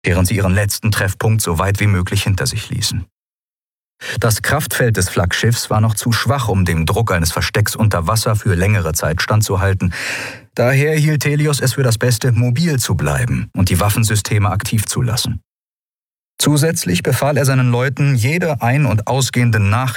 während sie ihren letzten Treffpunkt so weit wie möglich hinter sich ließen. Das Kraftfeld des Flaggschiffs war noch zu schwach, um dem Druck eines Verstecks unter Wasser für längere Zeit standzuhalten. Daher hielt Helios es für das Beste, mobil zu bleiben und die Waffensysteme aktiv zu lassen. Zusätzlich befahl er seinen Leuten, jede ein- und ausgehende Nachricht